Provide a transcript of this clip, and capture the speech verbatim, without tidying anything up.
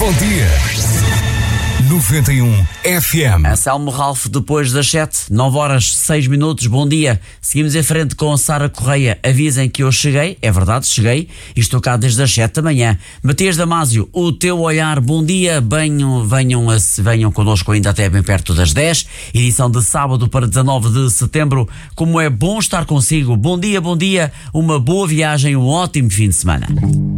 Bom dia. noventa e um F M. Anselmo Ralph, depois das sete, nove horas, seis minutos, bom dia. Seguimos em frente com Sara Correia. Avisem que eu cheguei, é verdade, cheguei, e estou cá desde as sete da manhã. Matias Damasio, o teu olhar, bom dia. Venham, venham, venham connosco ainda até bem perto das dez. Edição de sábado para dezanove de setembro. Como é bom estar consigo. Bom dia, bom dia. Uma boa viagem, um ótimo fim de semana.